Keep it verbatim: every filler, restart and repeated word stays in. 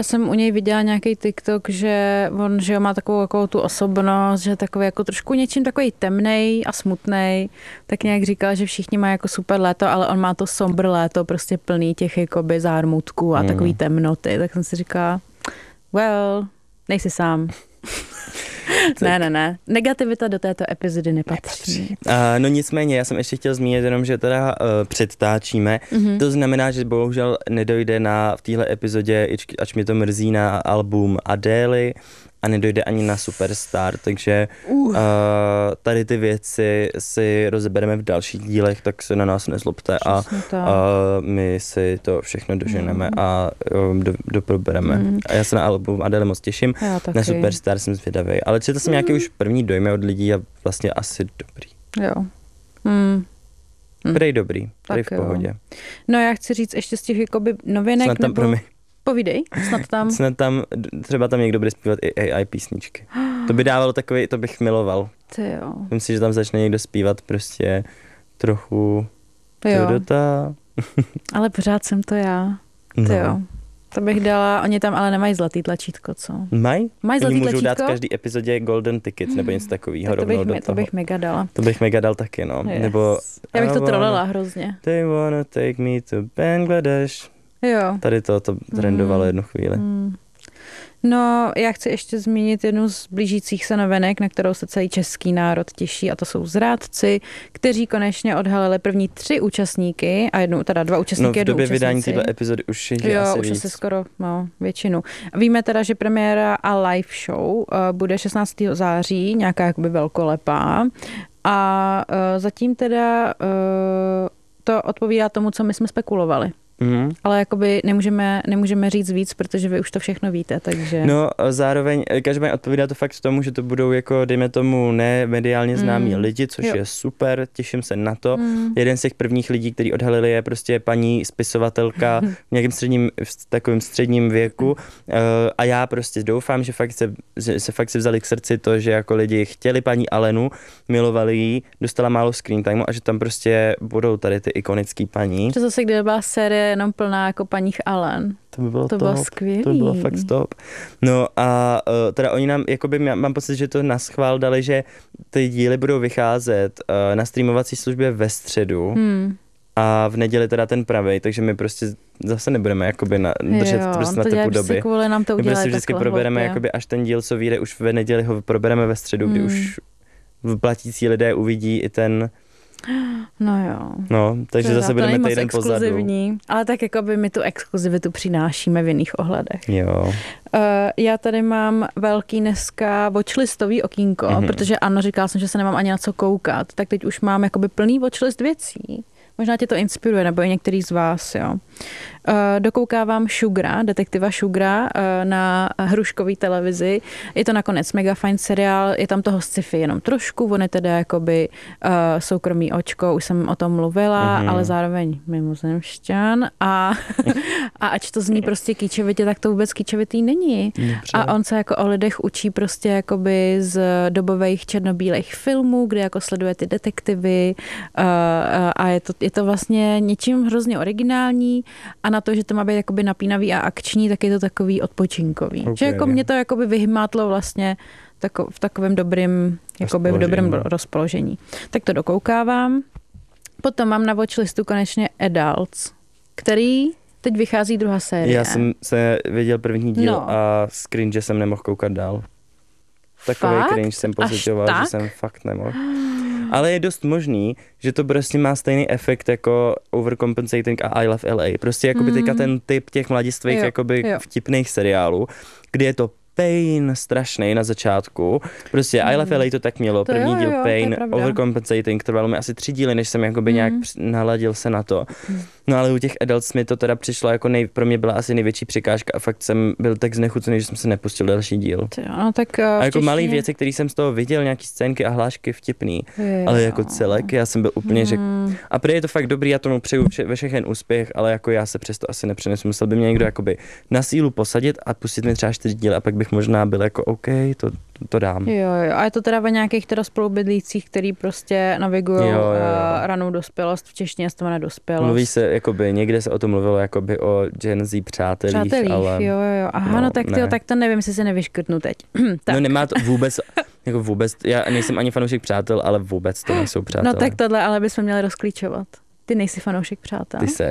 Já jsem u něj viděla nějaký TikTok, že on, že má takovou jako tu osobnost, že takový jako trošku něčím takový temnej a smutnej, tak nějak říkal, že všichni mají jako super léto, ale on má to sombr léto, prostě plný těch jakoby zármutků a mm. takový temnoty, tak jsem si říkala, well, nejsi sám. ne, ne, ne. Negativita do této epizody nepatří. nepatří. Uh, no nicméně, já jsem ještě chtěl zmínit jenom, že teda uh, předtáčíme. Mm-hmm. To znamená, že bohužel nedojde na v téhle epizodě, ač mi to mrzí, na album Adély a nedojde ani na Superstar, takže uh. Uh, tady ty věci si rozebereme v dalších dílech, tak se na nás nezlobte a uh, my si to všechno doženeme mm. a um, do, doprobereme. Mm. A já se na album Adély moc těším, na Superstar jsem zvědavý, ale četl jsem mm. nějaké už první dojmy od lidí a vlastně asi dobrý. Jo. Mm. Prej dobrý, prej v pohodě. Jo. No já chci říct ještě z těch jakoby novinek, snad tam, nebo... Promi... Povídej, snad tam... Snad tam, třeba tam někdo bude zpívat i A I písničky. To by dávalo takový, to bych miloval. Ty jo. Myslím si, že tam začne někdo zpívat prostě trochu... Jo. Todota. Ale pořád jsem to já. Ty no. jo. To bych dala, oni tam ale nemají zlatý tlačítko, co? Mají? Mají zlatý oni můžou tlačítko? Dát v každý epizodě golden ticket nebo něco takového. To bych, do to bych mega dala. To bych mega dal taky, no. Yes. Nebo... Já bych to trolila hrozně. They wanna take me to Bangladesh. Jo. Tady to, to trendovalo mm. jednu chvíli. Mm. No, já chci ještě zmínit jednu z blížících se novinek, na kterou se celý český národ těší, a to jsou Zrádci, kteří konečně odhalili první tři účastníky a jednu, teda dva účastníky, no, v době jednu vydání téhle epizody už je jo, asi už víc. asi skoro no, většinu. Víme teda, že premiéra a live show uh, bude šestnáctého září, nějaká jakoby velkolepá, a uh, zatím teda uh, to odpovídá tomu, co my jsme spekulovali. Mm. Ale jakoby nemůžeme, nemůžeme říct víc, protože vy už to všechno víte, takže... No zároveň, každopádně odpovídá to fakt tomu, že to budou jako, dejme tomu, ne mediálně známí mm. lidi, což jo. je super, těším se na to. Mm. Jeden z těch prvních lidí, který odhalili, je prostě paní spisovatelka v nějakém středním, v takovém středním věku a já prostě doufám, že fakt se, že se fakt si vzali k srdci to, že jako lidi chtěli paní Alenu, milovali ji, dostala málo screen timeu a že tam prostě budou tady ty ikonický paní. To zase, kde byla série jenom plná jako paních Allen. To by bylo to bylo skvělý. To by bylo fakt top. No a uh, teda oni nám, jakoby mám pocit, že to naschvál dali, že ty díly budou vycházet uh, na streamovací službě ve středu hmm. a v neděli teda ten pravej, takže my prostě zase nebudeme jakoby na, držet jo, prostě na typu doby. Kvůli nám to my prostě vždycky probereme, jakoby až ten díl, co vyjde už ve neděli, ho probereme ve středu, hmm. kdy už platící lidé uvidí i ten. No jo. No, takže to zase budeme týden pozadu. Ale tak jako by my tu exkluzivitu přinášíme v jiných ohledech. Jo. Uh, já tady mám velký dneska watchlistový okýnko, mm-hmm. protože ano, říkala jsem, že se nemám ani na co koukat, tak teď už mám jakoby plný watchlist věcí. Možná tě to inspiruje, nebo i některý z vás, jo. Uh, dokoukávám Sugara, detektiva Sugara uh, na hruškový televizi. Je to nakonec mega fajn seriál, je tam toho sci-fi jenom trošku, on je teda jakoby uh, soukromý očko, už jsem o tom mluvila, mm-hmm. ale zároveň mimozemšťan a, a ač to zní prostě kýčovitě, tak to vůbec kýčovitý není. Dobře. A on se jako o lidech učí prostě jakoby z dobových černobílých filmů, kde jako sleduje ty detektivy uh, uh, a je to, je to vlastně něčím hrozně originální a na to, že to má být jakoby napínavý a akční, tak je to takový odpočinkový. Okay. Že jako mě to jakoby vyhmátlo vlastně tako, v takovém dobrým, jakoby v dobrém rozpoložení. Tak to dokoukávám. Potom mám na watchlistu konečně Adults, který teď vychází druhá série. Já jsem se viděl první díl no. a z cringe jsem nemohl koukat dál. Takový fakt? cringe jsem pocitoval, že jsem fakt nemohl. Ale je dost možný, že to prostě má stejný efekt jako Overcompensating a I Love L A. Prostě jakoby mm. teďka ten typ těch mladistvých jo, jakoby jo. vtipných seriálů, kdy je to pain strašný na začátku. Prostě mm. I Love L A to tak mělo. To První jo, díl jo, pain, Overcompensating, trvalo mi asi tři díly, než jsem jakoby mm. nějak naladil se na to. Mm. No ale u těch Adults mi to teda přišlo jako nej, pro mě byla asi největší překážka a fakt jsem byl tak znechucený, že jsem se nepustil další díl. Jo, no, tak, uh, a jako malý věci, které jsem z toho viděl, nějaký scénky a hlášky vtipný, jo. ale jako celek, já jsem byl úplně, mm. že a prý je to fakt dobrý, já tomu přeju vše, ve všechen úspěch, ale jako já se přesto asi nepřenesu. Musel by mě někdo jakoby na sílu posadit a pustit mi třeba čtyři díly a pak bych možná byl jako OK, to, to dám. Jo, jo, a je to teda o nějakých teda spolubydlících, který prostě navigují ranou dospělost, v češtině se to jmenuje dospělost. Mluví se, jakoby, někde se o tom mluvilo jakoby o Gen Z přátelích, přátelích, ale... jo, jo, aha, no, no tak tyjo, tak to nevím, jestli si nevyškrtnu teď. No nemá to vůbec, jako vůbec, já nejsem ani fanoušek přátel, ale vůbec to nejsou přátelé. No tak tohle ale bychom měli rozklíčovat. Ty nejsi fanoušek přátel. Ty se